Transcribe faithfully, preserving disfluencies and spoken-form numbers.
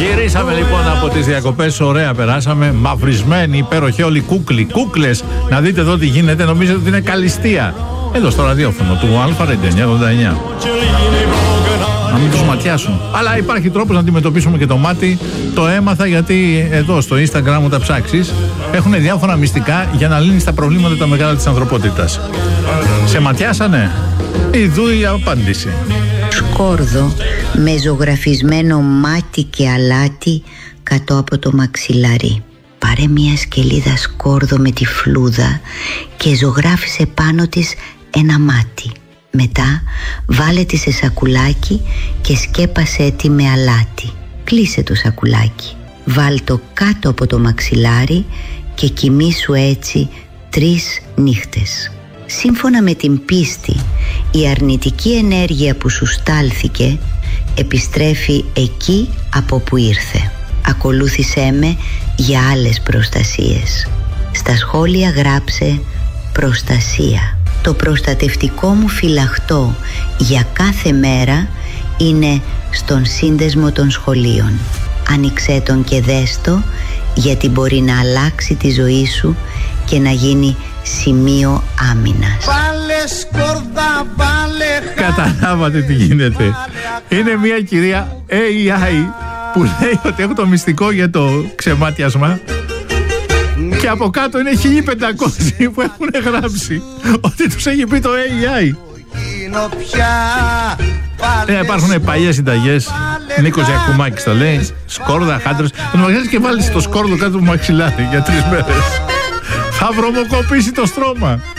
Γυρίσαμε λοιπόν από τις διακοπές, ωραία περάσαμε, μαυρισμένοι, υπέροχοι όλοι κούκλοι, κούκλες. Να δείτε εδώ τι γίνεται, νομίζετε ότι είναι καλυστία. Εδώ στο ραδιόφωνο του Αλφα εννιά ογδόντα εννιά. Να μην τους ματιάσουν. Αλλά υπάρχει τρόπος να αντιμετωπίσουμε και το μάτι. Το έμαθα γιατί εδώ στο Instagram μου τα ψάξεις. Έχουν διάφορα μυστικά για να λύνεις τα προβλήματα τα μεγάλα της ανθρωπότητας. Σε ματιάσανε? Ιδού η απάντηση. Σκόρδο με ζωγραφισμένο μάτι και αλάτι κάτω από το μαξιλάρι. Πάρε μια σκελίδα σκόρδο με τη φλούδα και ζωγράφισε πάνω της ένα μάτι. Μετά βάλε τη σε σακουλάκι και σκέπασέ τη με αλάτι. Κλείσε το σακουλάκι. Βάλ το κάτω από το μαξιλάρι και κοιμήσου έτσι τρεις νύχτες. Σύμφωνα με την πίστη, η αρνητική ενέργεια που σου στάλθηκε επιστρέφει εκεί από που ήρθε. Ακολούθησέ με για άλλες προστασίες. Στα σχόλια γράψε προστασία. Το προστατευτικό μου φυλαχτό για κάθε μέρα είναι στον σύνδεσμο των σχολείων. Άνοιξέ τον και δες το, γιατί μπορεί να αλλάξει τη ζωή σου και να γίνει σημείο άμυνας. Καταλάβατε τι γίνεται? Είναι μια κυρία έι άι που λέει ότι έχω το μυστικό για το ξεμάτιασμα και από κάτω είναι χίλια πεντακόσιοι που έχουν γράψει ότι τους έχει πει το έι άι. Ε, υπάρχουν παλιές συνταγές. Νίκος Γιακουμάκης τα λέει. Σκόρδα, χάντρες. Τον μαγαζί και βάλεις το σκόρδο κάτω του μαξιλάρι για τρεις μέρες. Θα βρωμοκοπήσει το στρώμα.